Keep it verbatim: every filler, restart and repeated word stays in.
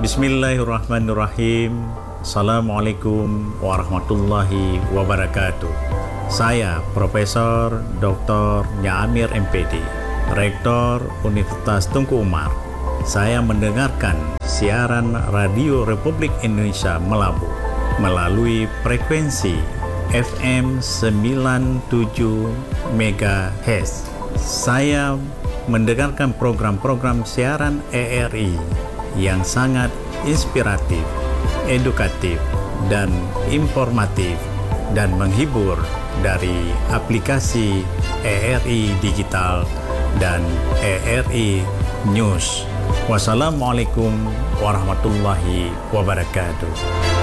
Bismillahirrahmanirrahim. Assalamualaikum warahmatullahi wabarakatuh. Saya Profesor doktor Nyamir M Pd, Rektor Universitas Tengku Umar. Saya mendengarkan siaran Radio Republik Indonesia Melabu melalui frekuensi F M sembilan puluh tujuh megahertz. Saya mendengarkan program-program siaran E R I yang sangat inspiratif, edukatif, dan informatif dan menghibur dari aplikasi E R I Digital dan E R I News. Wassalamualaikum warahmatullahi wabarakatuh.